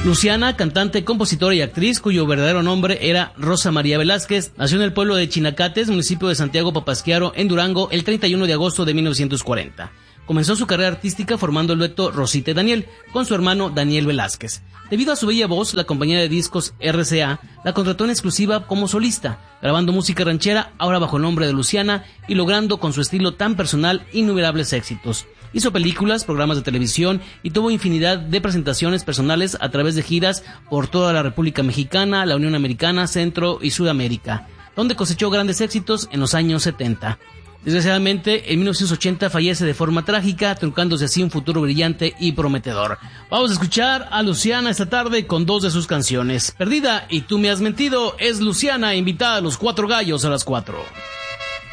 Luciana, cantante, compositora y actriz, cuyo verdadero nombre era Rosa María Velázquez, nació en el pueblo de Chinacates, municipio de Santiago Papasquiaro, en Durango, el 31 de agosto de 1940. Comenzó su carrera artística formando el dueto Rosita y Daniel, con su hermano Daniel Velázquez. Debido a su bella voz, la compañía de discos RCA la contrató en exclusiva como solista, grabando música ranchera, ahora bajo el nombre de Luciana, y logrando con su estilo tan personal innumerables éxitos. Hizo películas, programas de televisión y tuvo infinidad de presentaciones personales a través de giras por toda la República Mexicana, la Unión Americana, Centro y Sudamérica, donde cosechó grandes éxitos en los años 70. Desgraciadamente, en 1980 fallece de forma trágica, truncándose así un futuro brillante y prometedor. Vamos a escuchar a Luciana esta tarde con dos de sus canciones. Perdida y Tú me has mentido es Luciana, invitada a los Cuatro Gallos a las 4.